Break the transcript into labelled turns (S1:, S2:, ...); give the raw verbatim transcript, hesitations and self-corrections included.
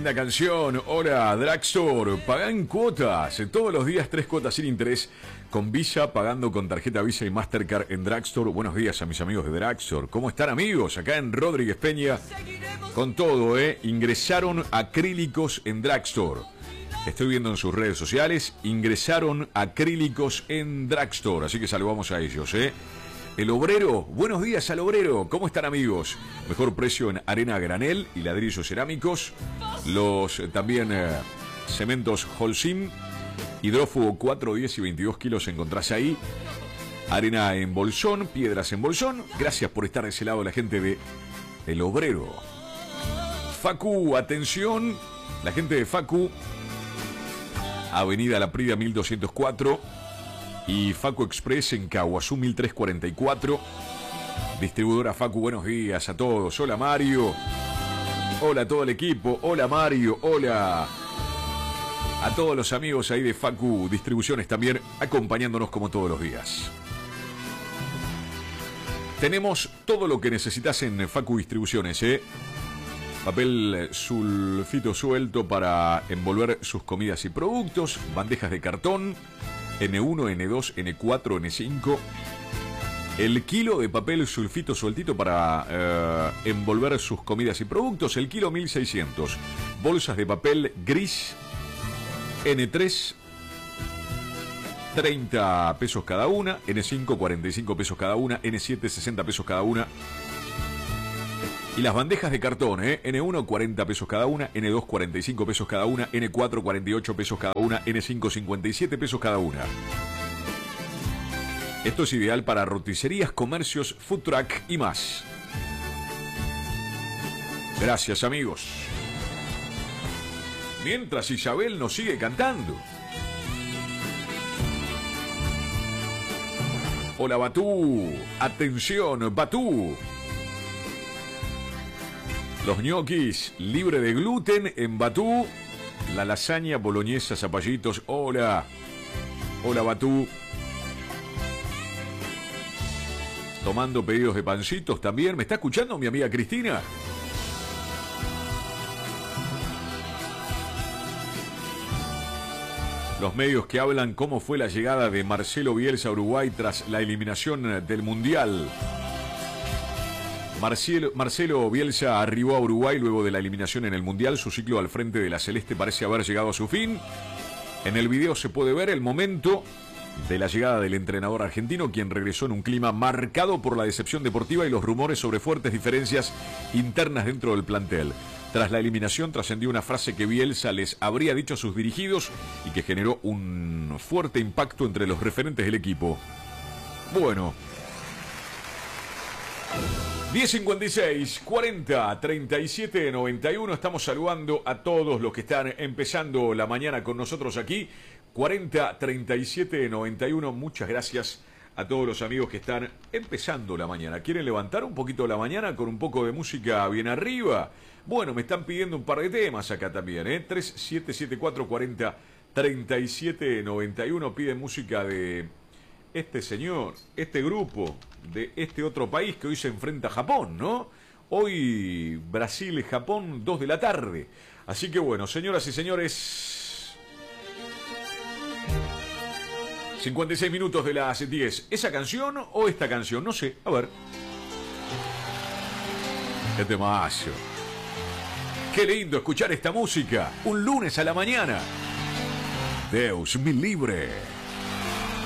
S1: linda canción. Hola, Dragstore. Pagan cuotas. Todos los días tres cuotas sin interés con Visa, pagando con tarjeta Visa y Mastercard en Dragstore. Buenos días a mis amigos de Dragstore. ¿Cómo están, amigos? Acá en Rodríguez Peña. Con todo, ¿eh? Ingresaron acrílicos en Dragstore. Estoy viendo en sus redes sociales. Ingresaron acrílicos en Dragstore. Así que saludamos a ellos, ¿eh? El Obrero, buenos días al Obrero, ¿cómo están, amigos? Mejor precio en arena a granel y ladrillos cerámicos. Los eh, también eh, cementos Holcim, hidrófugo cuatro, diez y veintidós kilos encontrás ahí. Arena en bolsón, piedras en bolsón. Gracias por estar de ese lado, la gente de El Obrero. Facu, atención, la gente de Facu, Avenida La Prida mil doscientos cuatro. Y Facu Express en Caguazú mil trescientos cuarenta y cuatro. Distribuidora Facu, buenos días a todos. Hola, Mario. Hola a todo el equipo. Hola, Mario. Hola a todos los amigos ahí de Facu Distribuciones también, acompañándonos como todos los días. Tenemos todo lo que necesitas en Facu Distribuciones, ¿eh? Papel sulfito suelto para envolver sus comidas y productos, bandejas de cartón, ene uno, ene dos, ene cuatro, ene cinco. El kilo de papel sulfito sueltito para eh, envolver sus comidas y productos, el kilo mil seiscientos. Bolsas de papel gris, ene tres, treinta pesos cada una, ene cinco, cuarenta y cinco pesos cada una, ene siete, sesenta pesos cada una. Y las bandejas de cartón, ¿eh? ene uno, cuarenta pesos cada una, ene dos, cuarenta y cinco pesos cada una, ene cuatro, cuarenta y ocho pesos cada una, ene cinco, cincuenta y siete pesos cada una. Esto es ideal para roticerías, comercios, food truck y más. Gracias, amigos. Mientras Isabel nos sigue cantando. Hola, Batú. Atención, Batú. Los ñoquis libre de gluten en Batú. La lasaña boloñesa, zapallitos. Hola. Hola, Batú. Tomando pedidos de pancitos también. ¿Me está escuchando mi amiga Cristina? Los medios que hablan cómo fue la llegada de Marcelo Bielsa a Uruguay tras la eliminación del Mundial. Marcelo, Marcelo Bielsa arribó a Uruguay luego de la eliminación en el Mundial. Su ciclo al frente de la Celeste parece haber llegado a su fin. En el video se puede ver el momento de la llegada del entrenador argentino, quien regresó en un clima marcado por la decepción deportiva y los rumores sobre fuertes diferencias internas dentro del plantel. Tras la eliminación trascendió una frase que Bielsa les habría dicho a sus dirigidos y que generó un fuerte impacto entre los referentes del equipo. Bueno. diez cincuenta y seis, cuarenta, treinta y siete, noventa y uno. Estamos saludando a todos los que están empezando la mañana con nosotros aquí. cuarenta, treinta y siete, noventa y uno. Muchas gracias a todos los amigos que están empezando la mañana. ¿Quieren levantar un poquito la mañana con un poco de música bien arriba? Bueno, me están pidiendo un par de temas acá también, ¿eh? tres siete siete cuatro, cuarenta, treinta y siete, noventa y uno. Piden música de este señor, este grupo, de este otro país que hoy se enfrenta a Japón, ¿no? Hoy Brasil, Japón, dos de la tarde. Así que bueno, señoras y señores, cincuenta y seis minutos de las diez. ¿Esa canción o esta canción? No sé, a ver. ¡Qué temazo! ¡Qué lindo escuchar esta música! Un lunes a la mañana. Deus me libre.